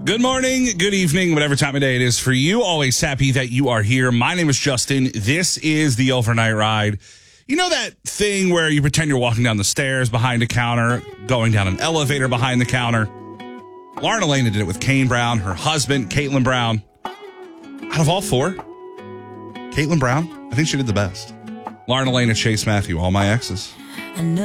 Good morning, good evening, whatever time of day it is for you. Always happy that you are here. My name is Justin. This is the Overnight Ride. You know that thing where you pretend you're walking down the stairs behind a counter, going down an elevator behind the counter? Lauren Elena did it with Kane Brown, her husband, Caitlin Brown. Out of all four, Caitlin Brown, I think she did the best. Lauren Elena, Chase Matthew, all my exes.